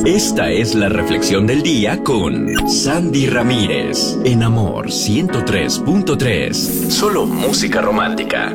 Esta es la reflexión del día con Sandy Ramírez en Amor 103.3. Solo música romántica.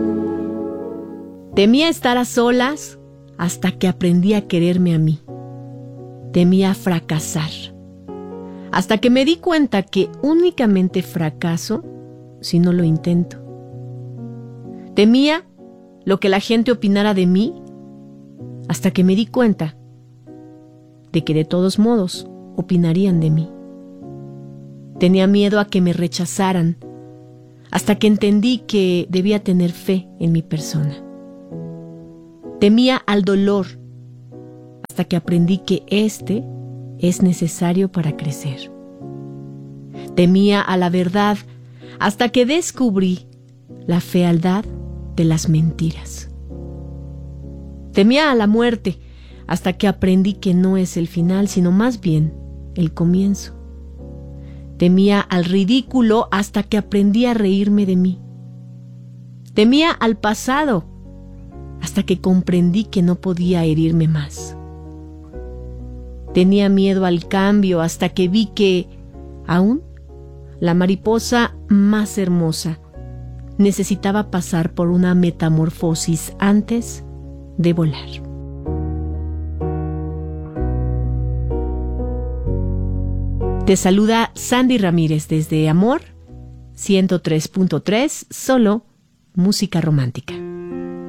Temía estar a solas hasta que aprendí a quererme a mí. Temía fracasar hasta que me di cuenta que únicamente fracaso si no lo intento. Temía lo que la gente opinara de mí hasta que me di cuenta de que de todos modos opinarían de mí. Tenía miedo a que me rechazaran hasta que entendí que debía tener fe en mi persona. Temía al dolor hasta que aprendí que este es necesario para crecer. Temía a la verdad hasta que descubrí la fealdad de las mentiras. Temía a la muerte hasta que aprendí que no es el final, sino más bien el comienzo. Temía al ridículo hasta que aprendí a reírme de mí. Temía al pasado hasta que comprendí que no podía herirme más. Tenía miedo al cambio hasta que vi que, aún, la mariposa más hermosa necesitaba pasar por una metamorfosis antes de volar. Te saluda Sandy Ramírez desde Amor 103.3, solo música romántica.